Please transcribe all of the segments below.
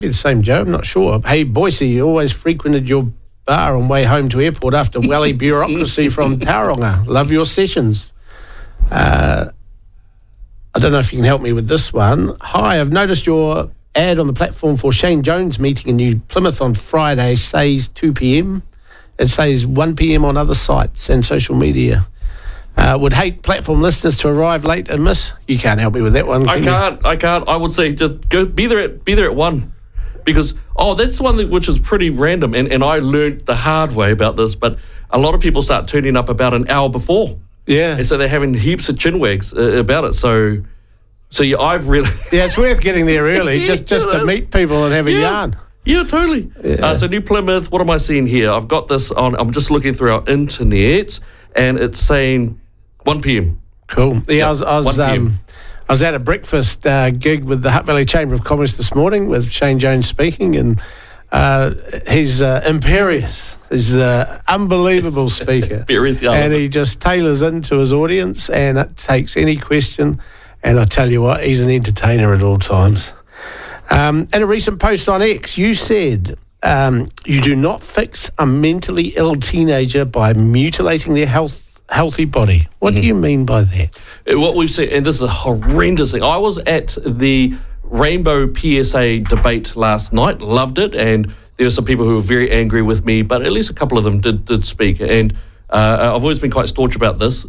Be the same, Joe. I'm not sure. Hey, Boise, you always frequented your bar on way home to airport after Wally bureaucracy from Tauranga. Love your sessions. I don't know if you can help me with this one. Hi, I've noticed your ad on the platform for Shane Jones meeting in New Plymouth on Friday says 2 p.m. It says 1 p.m. on other sites and social media. Would hate platform listeners to arrive late and miss. You can't help me with that one. I can't. I would say just go be there at 1. Because, that's one which is pretty random, and I learned the hard way about this, but a lot of people start turning up about an hour before. Yeah. And so they're having heaps of chinwags about it. So yeah, I've really... Yeah, it's worth getting there early just to meet people and have a yarn. Yeah, totally. Yeah. So New Plymouth, what am I seeing here? I've got this on, I'm just looking through our internet, and it's saying 1 p.m. Cool. Yeah, Yep, I 1 p.m. was at a breakfast gig with the Hutt Valley Chamber of Commerce this morning with Shane Jones speaking, and he's imperious. He's an unbelievable speaker. Imperious, yeah. And he just tailors into his audience and takes any question, and I tell you what, he's an entertainer at all times. In a recent post on X, you said you do not fix a mentally ill teenager by mutilating their healthy body. What do you mean by that? What we've seen, and this is a horrendous thing. I was at the Rainbow PSA debate last night, loved it, and there were some people who were very angry with me, but at least a couple of them did speak. And I've always been quite staunch about this.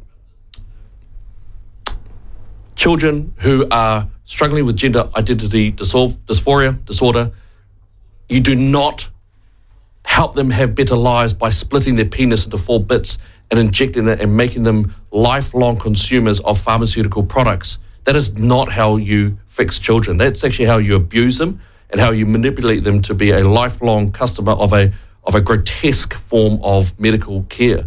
Children who are struggling with gender identity dysphoria, disorder, you do not help them have better lives by splitting their penis into 4 bits and injecting it and making them lifelong consumers of pharmaceutical products. That is not how you fix children. That's actually how you abuse them and how you manipulate them to be a lifelong customer of a grotesque form of medical care.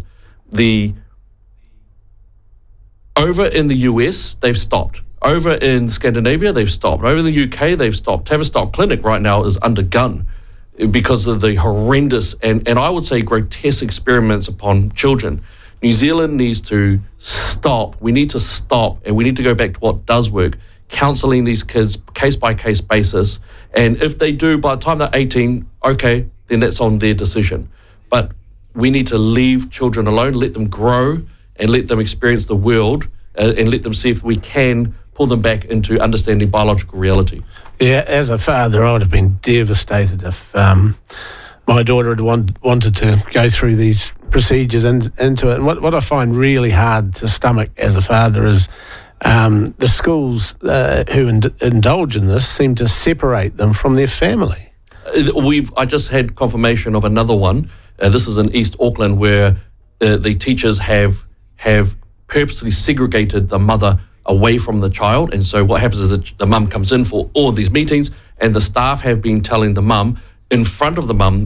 Over in the US, they've stopped. Over in Scandinavia, they've stopped. Over in the UK, they've stopped. Tavistock Clinic right now is under gun because of the horrendous and I would say grotesque experiments upon children. New Zealand needs to stop. We need to stop, and we need to go back to what does work, counselling these kids case-by-case basis. And if they do, by the time they're 18, okay, then that's on their decision. But we need to leave children alone, let them grow, and let them experience the world, and let them see if we can pull them back into understanding biological reality. Yeah, as a father, I would have been devastated if my daughter had wanted to go through these procedures into it. And what I find really hard to stomach as a father is the schools who indulge in this seem to separate them from their family. I just had confirmation of another one. This is in East Auckland, where the teachers have purposely segregated the mother away from the child. And so what happens is that the mum comes in for all of these meetings, and the staff have been telling the mum in front of the mum,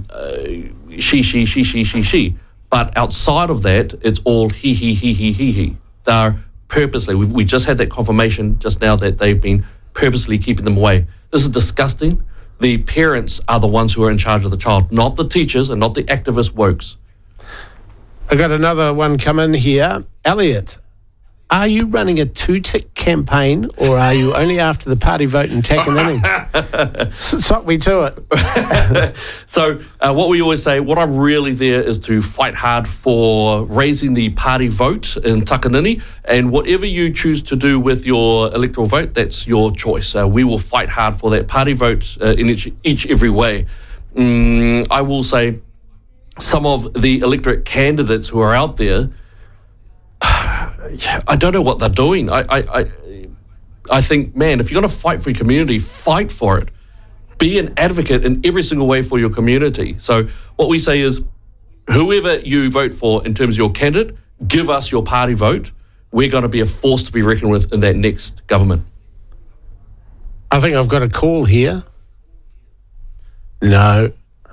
she. But outside of that, it's all he. They're purposely, we just had that confirmation just now that they've been purposely keeping them away. This is disgusting. The parents are the ones who are in charge of the child, not the teachers and not the activist wokes. I got another one come in here. Elliot, are you running a 2-tick campaign, or are you only after the party vote in Takanini? Sock me to it. So what we always say, what I'm really there is to fight hard for raising the party vote in Takanini, and whatever you choose to do with your electoral vote, that's your choice. We will fight hard for that party vote in every way. I will say some of the electorate candidates who are out there, I don't know what they're doing. I think, man, if you're going to fight for your community, fight for it. Be an advocate in every single way for your community. So what we say is, whoever you vote for in terms of your candidate, give us your party vote. We're going to be a force to be reckoned with in that next government. I think I've got a call here. No.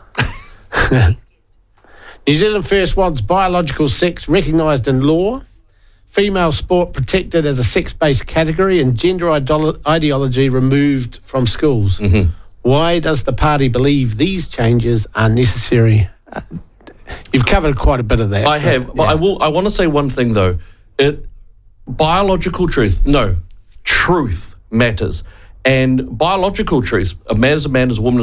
New Zealand First wants biological sex recognised in law, female sport protected as a sex-based category, and gender ideology removed from schools. Mm-hmm. Why does the party believe these changes are necessary? You've covered quite a bit of that. I have, but yeah. I want to say one thing though. Biological truth, no, truth matters. and biological truths. A man is a man, as a woman